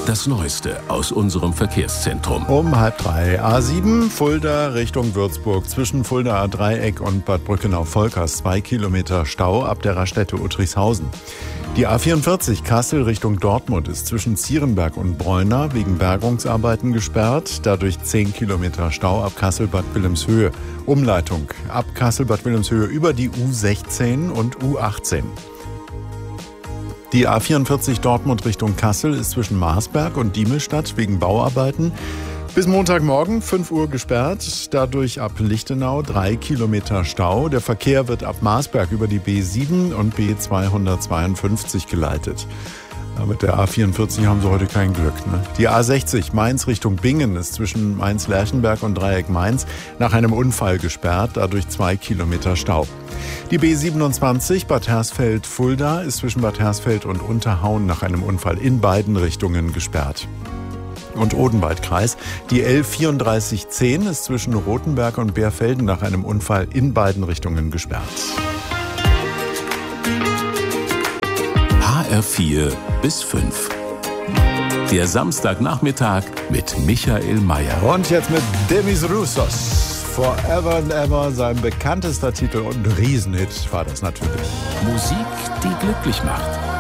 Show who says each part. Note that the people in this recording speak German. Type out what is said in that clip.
Speaker 1: Das Neueste aus unserem Verkehrszentrum.
Speaker 2: Um 2:30 A7 Fulda Richtung Würzburg zwischen Fuldaer Dreieck und Bad Brückenau-Volkers 2 Kilometer Stau ab der Raststätte Uttrichshausen. Die A44 Kassel Richtung Dortmund ist zwischen Zierenberg und Bräuna wegen Bergungsarbeiten gesperrt. Dadurch 10 Kilometer Stau ab Kassel-Bad Wilhelmshöhe. Umleitung ab Kassel-Bad Wilhelmshöhe über die U16 und U18. Die A44 Dortmund Richtung Kassel ist zwischen Marsberg und Diemelstadt wegen Bauarbeiten bis Montagmorgen 5 Uhr gesperrt. Dadurch ab Lichtenau 3 Kilometer Stau. Der Verkehr wird ab Marsberg über die B7 und B252 geleitet. Mit der A44 haben sie heute kein Glück. Die A60 Mainz Richtung Bingen ist zwischen Mainz-Lerchenberg und Dreieck Mainz nach einem Unfall gesperrt, dadurch 2 Kilometer Stau. Die B27 Bad Hersfeld-Fulda ist zwischen Bad Hersfeld und Unterhauen nach einem Unfall in beiden Richtungen gesperrt. Und Odenwaldkreis. Die L3410 ist zwischen Rothenberg und Beerfelden nach einem Unfall in beiden Richtungen gesperrt.
Speaker 1: HR4 bis 5. Der Samstagnachmittag mit Michael Mayer.
Speaker 2: Und jetzt mit Demis Roussos. Forever and Ever, sein bekanntester Titel und ein Riesenhit war das natürlich.
Speaker 1: Musik, die glücklich macht.